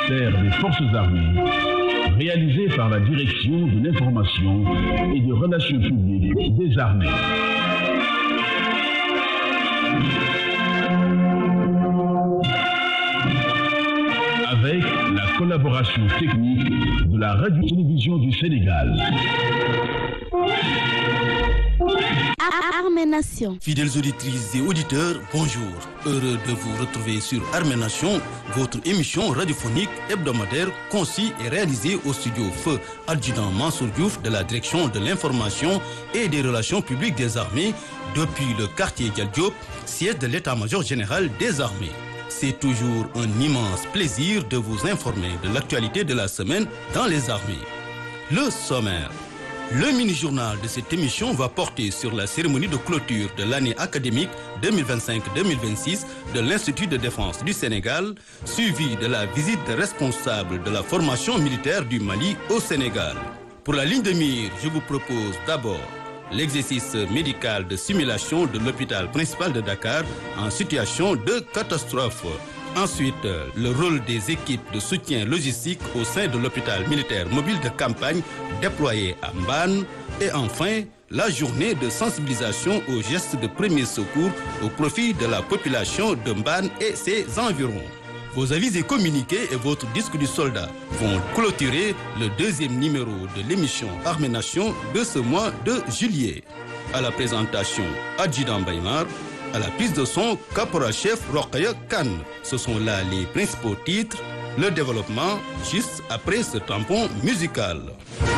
ministère des Forces armées, réalisé par la Direction de l'information et des relations publiques des armées. Avec la collaboration technique de la Radio-Télévision du Sénégal. Armée Nation. Fidèles auditrices et auditeurs, bonjour. Heureux de vous retrouver sur Armée Nation, votre émission radiophonique hebdomadaire conçue et réalisée au studio Feu Adjudant Mansour Diouf de la Direction de l'information et des relations publiques des armées depuis le quartier Dial Diop, siège de l'état-major général des armées. C'est toujours un immense plaisir de vous informer de l'actualité de la semaine dans les armées. Le sommaire. Le mini-journal de cette émission va porter sur la cérémonie de clôture de l'année académique 2025-2026 de l'Institut de défense du Sénégal, suivi de la visite des responsables de la formation militaire du Mali au Sénégal. Pour la ligne de mire, je vous propose d'abord l'exercice médical de simulation de l'hôpital principal de Dakar en situation de catastrophe. Ensuite, le rôle des équipes de soutien logistique au sein de l'hôpital militaire mobile de campagne déployé à Mbane. Et enfin, la journée de sensibilisation aux gestes de premier secours au profit de la population de Mbane et ses environs. Vos avis et communiqués et votre disque du soldat vont clôturer le deuxième numéro de l'émission Armée Nation de ce mois de juillet. À la présentation, Adjidant Baymar. À la prise de son, caporal-chef Rokhaya Khan. Ce sont là les principaux titres. Le développement juste après ce tampon musical.